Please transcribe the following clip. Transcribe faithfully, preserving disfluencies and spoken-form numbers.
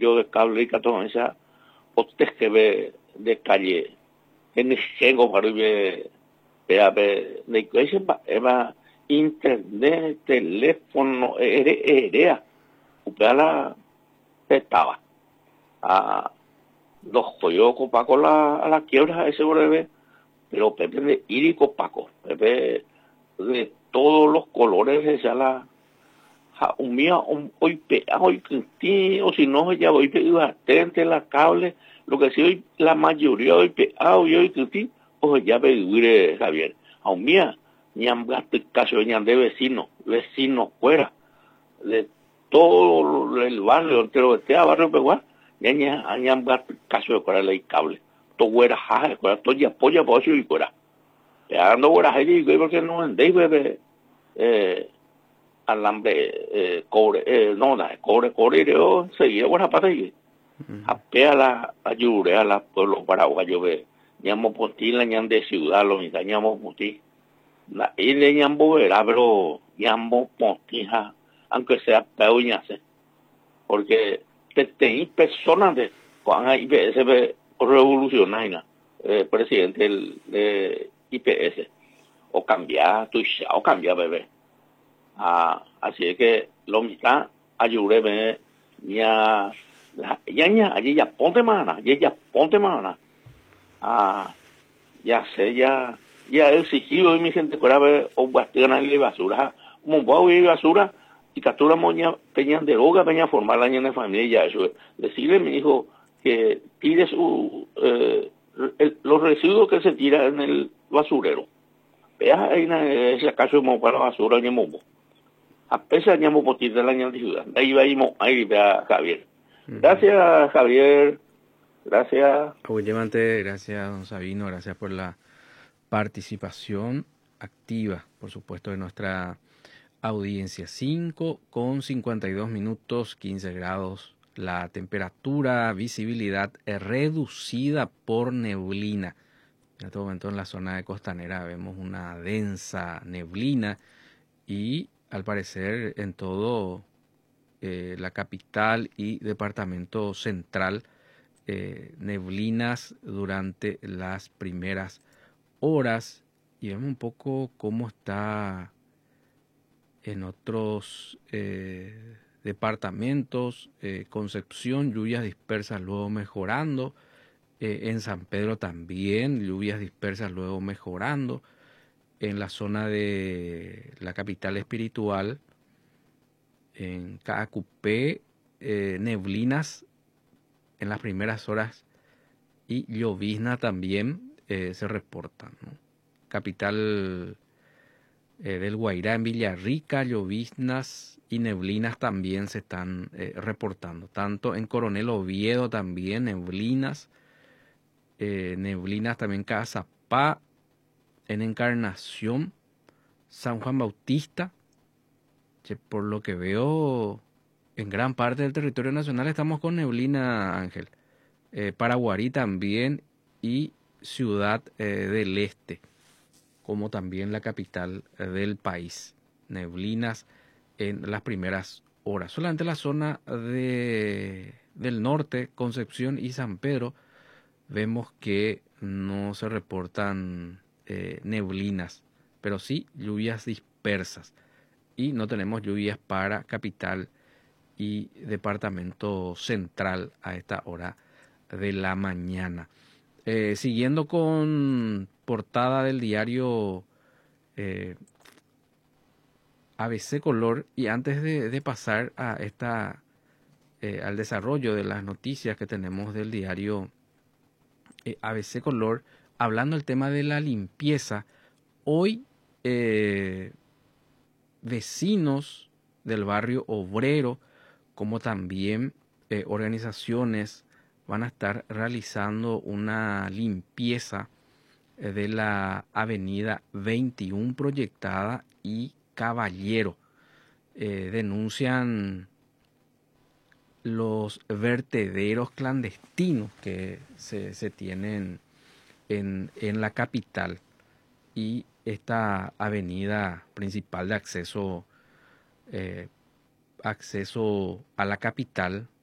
rollo de cable y catón esa o te que ve de calle en el gengo para ver vea ver de que ese va internet teléfono ere erea upala estaba a dos coyocos paco la a la quiebra ese breve pero Pepe de írico paco Pepe de todos los colores de esa la un día hoy hoy o si no ya voy atente la cable lo que sí hoy la mayoría hoy hoy hoy o ya ve Javier a un día ni han caso de vecinos vecinos fuera de todo el barrio entero este barrio peguá ya ni han caso de fuera el cable todo era jaja todo ya apoya por eso y fuera ya ando fuera ahí porque no andéis bebé eh alambre eh, cobre eh, no la cobre cobre yo seguía buena parte y apea la ayude a la pueblo paraguayo ve ñamo poti la ñan de ciudad lo ni ñamo poti la y le ñambo verá pero ñamo poti aunque sea peoñase porque te tenéis personas de Juan I P S revolucionaria eh, presidente del de I P S o cambiar tu o cambiar bebé. Ah, así es que lo mitad ayúdeme ya ya ya allí ya ponte mana ya ya ponte mana ah ya sé ya ya he exigido y mi gente fuera ver o bastiona y basura como voy a ir basura y captura moña peña de droga peña formar la ña de familia eso decirle mi hijo que tire su eh, el, los residuos que se tiran en el basurero vea ahí ese caso de para la basura ni momo a pesar de que de la ña de ciudad ahí vamos ahí vea Javier. Gracias, Javier. Gracias. Abuellemante, gracias, don Sabino. Gracias por la participación activa, por supuesto, de nuestra audiencia. cinco con cincuenta y dos minutos, quince grados. La temperatura, visibilidad reducida por neblina. En este momento en la zona de Costanera vemos una densa neblina y al parecer en todo eh, la capital y departamento central eh, neblinas durante las primeras horas y vemos un poco cómo está en otros eh, departamentos. eh, Concepción, lluvias dispersas luego mejorando. Eh, en San Pedro también, lluvias dispersas luego mejorando. En la zona de la capital espiritual, en Caacupé, eh, neblinas en las primeras horas y llovizna también eh, se reportan, ¿no? Capital eh, del Guairá, en Villarrica, lloviznas y neblinas también se están eh, reportando. Tanto en Coronel Oviedo también neblinas, eh, neblinas también Cazapá, en Encarnación, San Juan Bautista, que por lo que veo en gran parte del territorio nacional estamos con neblina, Ángel. Eh, Paraguarí también y Ciudad eh, del Este, como también la capital eh, del país. Neblinas en las primeras horas. Solamente la zona de, del norte, Concepción y San Pedro, vemos que no se reportan eh, neblinas, pero sí lluvias dispersas. Y no tenemos lluvias para capital y departamento central a esta hora de la mañana. Eh, siguiendo con portada del diario eh, A B C Color, y antes de, de pasar a esta eh, al desarrollo de las noticias que tenemos del diario eh, A B C Color, hablando del tema de la limpieza, hoy eh, vecinos del barrio obrero, como también eh, organizaciones, van a estar realizando una limpieza eh, de la avenida veintiuno Proyectada y Caballero. Eh, denuncian los vertederos clandestinos que se, se tienen en, en la capital y esta avenida principal de acceso, eh, acceso a la capital,